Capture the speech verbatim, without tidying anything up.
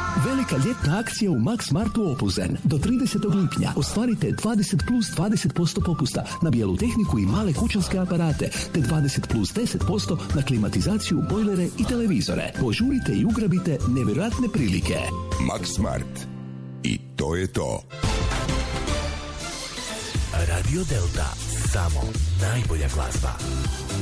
Velika ljetna akcija u Max Martu Opuzen. Do tridesetog lipnja ostvarite dvadeset plus dvadeset posto popusta na bijelu tehniku i male kućanske aparate, te dvadeset plus deset posto na klimatizaciju, bojlere i televizore. Požurite i ugrabite nevjerojatne prilike. Max Smart. I to je to. Radio Delta. Samo najbolja glazba.